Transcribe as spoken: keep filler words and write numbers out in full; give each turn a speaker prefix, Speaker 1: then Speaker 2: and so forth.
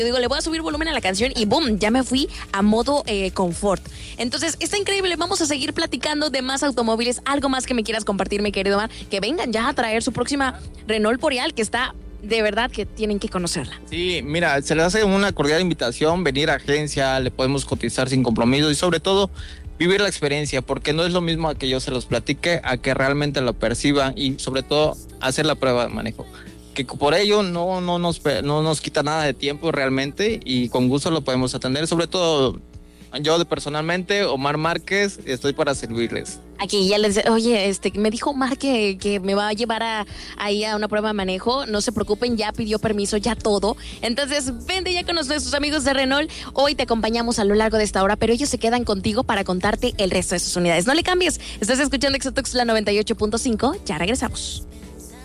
Speaker 1: Yo digo, le voy a subir volumen a la canción y boom, ya me fui a modo eh, confort. Entonces, está increíble. Vamos a seguir platicando de más automóviles. Algo más que me quieras compartir, mi querido Omar. Que vengan ya a traer su próxima Renault Boreal, que está de verdad que tienen que conocerla.
Speaker 2: Sí, mira, se les hace una cordial invitación, venir a agencia, le podemos cotizar sin compromiso y sobre todo vivir la experiencia, porque no es lo mismo a que yo se los platique, a que realmente lo perciban y sobre todo hacer la prueba de manejo. Que por ello no, no, nos, no nos quita nada de tiempo realmente y con gusto lo podemos atender, sobre todo yo de personalmente, Omar Márquez, estoy para servirles.
Speaker 1: Aquí ya les, oye, este, me dijo Omar que, que me va a llevar a, ahí a una prueba de manejo. No se preocupen, ya pidió permiso, ya todo. Entonces, vente ya con nuestros amigos de Renault. Hoy te acompañamos a lo largo de esta hora, pero ellos se quedan contigo para contarte el resto de sus unidades. No le cambies, estás escuchando Exotox la noventa y ocho punto cinco, ya regresamos.